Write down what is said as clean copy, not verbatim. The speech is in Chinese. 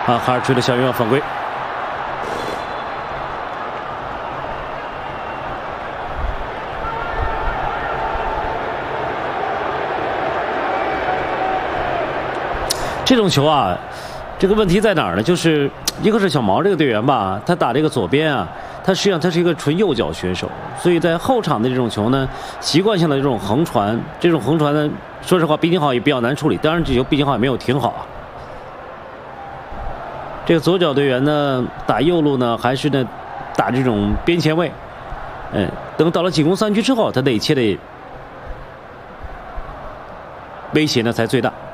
哈尔吹了小远犯规。这种球啊，这个问题在哪儿呢？就是一个是小毛这个队员吧，他打这个左边啊，他实际上他是一个纯右脚选手，所以在后场的这种球呢，习惯性的这种横传，这种横传呢，说实话，毕竟好也比较难处理。当然，这球毕竟好也没有停好啊。这个左脚队员呢，打右路呢，还是呢，打这种边前卫。等到了进攻3区之后，他内切的威胁呢才最大。